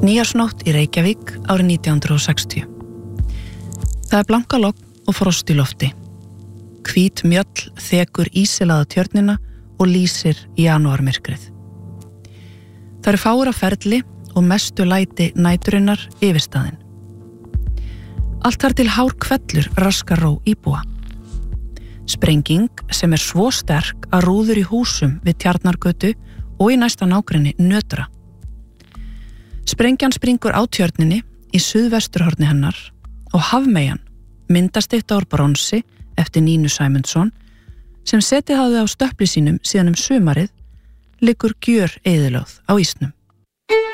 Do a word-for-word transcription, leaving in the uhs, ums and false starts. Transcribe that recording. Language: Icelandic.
Nýjársnótt í Reykjavík árið nítján hundruð sextíu. Það er blankalogn og frost í lofti. Hvít mjöll þekur ísilaða tjörnina og lýsir janúarmyrkrið. Það eru fáir á ferli og mestu læti næturinnar yfirstaðin. Allt þar til hár hvellur raskar ró íbúa. Sprenging sem er svo sterk að rúður í húsum við Tjarnargötu og í næsta nágrenni nötra. Sprengjan springur á tjörninni í suðvesturhorni hennar og hafmeyjan, myndasteypt úr bronsi eftir Nínu Sæmundsson, sem setið hafði á stöpli sínum síðan um sumarið, liggur gjör eyðilögð á ísnum.